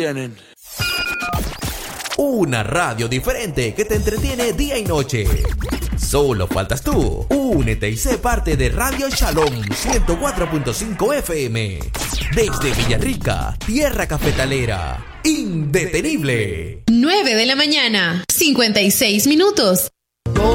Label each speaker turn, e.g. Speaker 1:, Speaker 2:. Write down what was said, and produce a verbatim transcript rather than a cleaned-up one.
Speaker 1: tienen.
Speaker 2: Una radio diferente que te entretiene día y noche. Solo faltas tú. Únete y sé parte de Radio Shalom ciento cuatro punto cinco F M. Desde Villarrica, tierra cafetalera. Indetenible.
Speaker 3: nueve de la mañana, cincuenta y seis minutos.